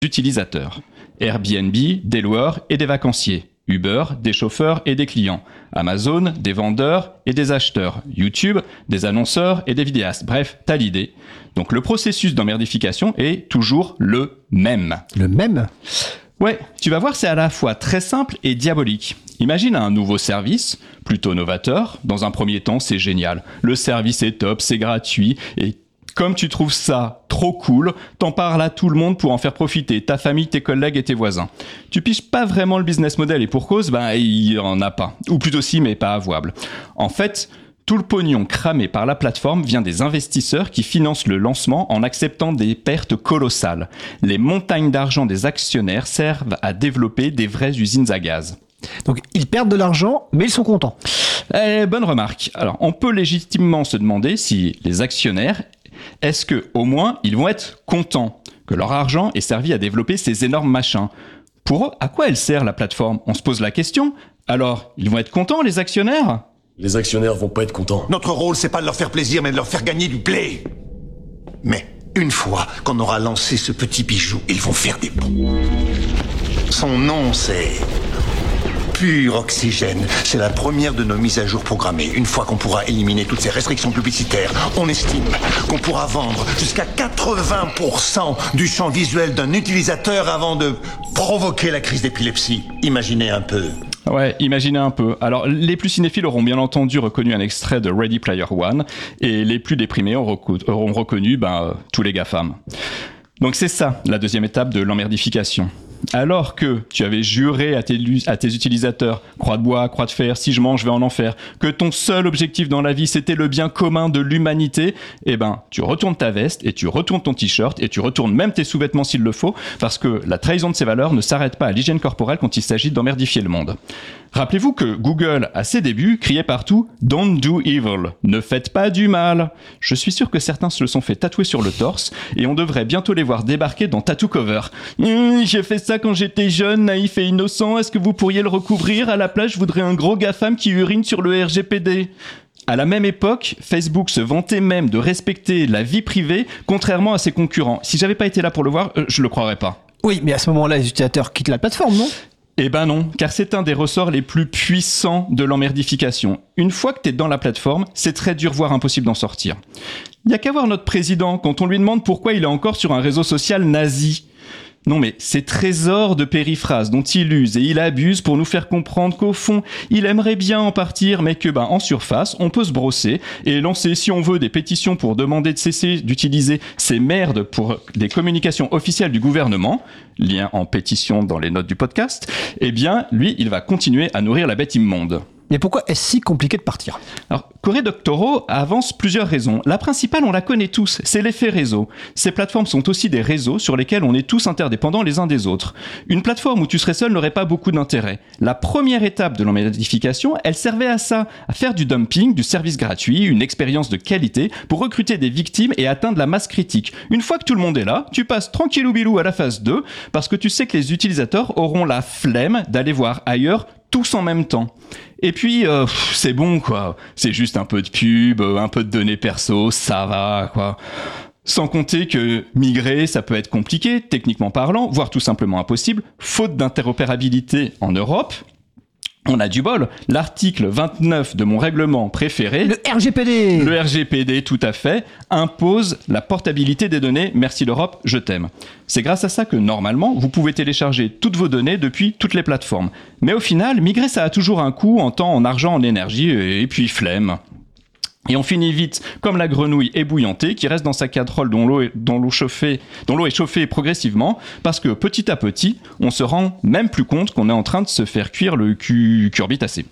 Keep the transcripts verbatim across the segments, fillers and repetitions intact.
utilisateurs. Airbnb, des loueurs et des vacanciers. Uber, des chauffeurs et des clients. Amazon, des vendeurs et des acheteurs. YouTube, des annonceurs et des vidéastes. Bref, t'as l'idée. Donc le processus d'emmerdification est toujours le même. Le même ? Ouais, tu vas voir, c'est à la fois très simple et diabolique. Imagine un nouveau service, plutôt novateur. Dans un premier temps, c'est génial. Le service est top, c'est gratuit et comme tu trouves ça trop cool, t'en parles à tout le monde pour en faire profiter ta famille, tes collègues et tes voisins. Tu piges pas vraiment le business model et pour cause, ben il en a pas. Ou plutôt si, mais pas avouable. En fait, tout le pognon cramé par la plateforme vient des investisseurs qui financent le lancement en acceptant des pertes colossales. Les montagnes d'argent des actionnaires servent à développer des vraies usines à gaz. Donc ils perdent de l'argent, mais ils sont contents. Eh, bonne remarque. Alors, on peut légitimement se demander si les actionnaires, est-ce que au moins ils vont être contents que leur argent ait servi à développer ces énormes machins. Pour eux, à quoi elle sert la plateforme ? On se pose la question. Alors, ils vont être contents, les actionnaires ? Les actionnaires vont pas être contents. Notre rôle, c'est pas de leur faire plaisir, mais de leur faire gagner du blé. Mais une fois qu'on aura lancé ce petit bijou, ils vont faire des bons. Son nom, c'est Pur Oxygène. C'est la première de nos mises à jour programmées. Une fois qu'on pourra éliminer toutes ces restrictions publicitaires, on estime qu'on pourra vendre jusqu'à quatre-vingts pour cent du champ visuel d'un utilisateur avant de provoquer la crise d'épilepsie. Imaginez un peu. Ouais, imaginez un peu. Alors, les plus cinéphiles auront bien entendu reconnu un extrait de Ready Player One, et les plus déprimés auront reconnu, auront reconnu ben, euh, tous les GAFAM. Donc c'est ça, la deuxième étape de l'emmerdification. Alors que tu avais juré à tes, à tes utilisateurs, croix de bois, croix de fer, si je mange, je vais en enfer, que ton seul objectif dans la vie, c'était le bien commun de l'humanité, eh ben, tu retournes ta veste, et tu retournes ton t-shirt, et tu retournes même tes sous-vêtements s'il le faut, parce que la trahison de ces valeurs ne s'arrête pas à l'hygiène corporelle quand il s'agit d'emmerdifier le monde. Rappelez-vous que Google, à ses débuts, criait partout « Don't do evil », « Ne faites pas du mal ». Je suis sûr que certains se le sont fait tatouer sur le torse, et on devrait bientôt les voir débarquer dans Tattoo Cover. Mmh, « J'ai fait ça quand j'étais jeune, naïf et innocent, est-ce que vous pourriez le recouvrir ? À la place, je voudrais un gros GAFAM qui urine sur le R G P D ». À la même époque, Facebook se vantait même de respecter la vie privée, contrairement à ses concurrents. Si j'avais pas été là pour le voir, euh, je le croirais pas. Oui, mais à ce moment-là, les utilisateurs quittent la plateforme, non ? Eh ben non, car c'est un des ressorts les plus puissants de l'emmerdification. Une fois que t'es dans la plateforme, c'est très dur, voire impossible d'en sortir. Y a qu'à voir notre président quand on lui demande pourquoi il est encore sur un réseau social nazi. Non mais ces trésors de périphrases dont il use et il abuse pour nous faire comprendre qu'au fond, il aimerait bien en partir, mais que ben en surface, on peut se brosser et lancer si on veut des pétitions pour demander de cesser d'utiliser ces merdes pour des communications officielles du gouvernement, lien en pétition dans les notes du podcast, eh bien lui, il va continuer à nourrir la bête immonde. Mais pourquoi est-ce si compliqué de partir ? Alors, Cory Doctorow avance plusieurs raisons. La principale, on la connaît tous, c'est l'effet réseau. Ces plateformes sont aussi des réseaux sur lesquels on est tous interdépendants les uns des autres. Une plateforme où tu serais seul n'aurait pas beaucoup d'intérêt. La première étape de l'emmerdification, elle servait à ça, à faire du dumping, du service gratuit, une expérience de qualité pour recruter des victimes et atteindre la masse critique. Une fois que tout le monde est là, tu passes tranquillou bilou à la phase deux parce que tu sais que les utilisateurs auront la flemme d'aller voir ailleurs tous en même temps. Et puis, euh, pff, c'est bon, quoi. C'est juste un peu de pub, un peu de données perso, ça va, quoi. Sans compter que migrer, ça peut être compliqué, techniquement parlant, voire tout simplement impossible, faute d'interopérabilité en Europe. On a du bol. L'article vingt-neuf de mon règlement préféré... Le R G P D ! Le R G P D, tout à fait, impose la portabilité des données. Merci l'Europe, je t'aime. C'est grâce à ça que, normalement, vous pouvez télécharger toutes vos données depuis toutes les plateformes. Mais au final, migrer, ça a toujours un coût en temps, en argent, en énergie, et puis flemme. Et on finit vite comme la grenouille ébouillantée qui reste dans sa casserole dont l'eau est, dont l'eau chauffée, dont l'eau est chauffée progressivement parce que petit à petit, on se rend même plus compte qu'on est en train de se faire cuire le cul curbitacé.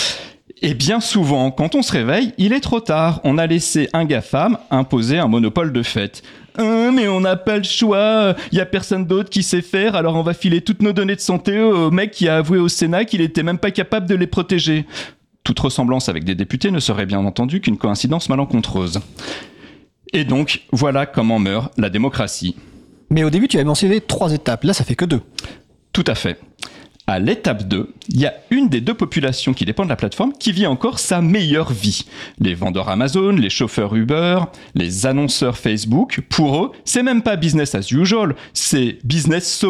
Et bien souvent, quand on se réveille, il est trop tard. On a laissé un GAFAM imposer un monopole de fait. Hein, mais on n'a pas le choix, il y a personne d'autre qui sait faire, alors on va filer toutes nos données de santé au mec qui a avoué au Sénat qu'il était même pas capable de les protéger. Toute ressemblance avec des députés ne serait bien entendu qu'une coïncidence malencontreuse. Et donc, voilà comment meurt la démocratie. Mais au début, tu avais mentionné trois étapes. Là, ça fait que deux. Tout à fait. À l'étape deux, il y a une des deux populations qui dépend de la plateforme qui vit encore sa meilleure vie. Les vendeurs Amazon, les chauffeurs Uber, les annonceurs Facebook, pour eux, c'est même pas business as usual, c'est business so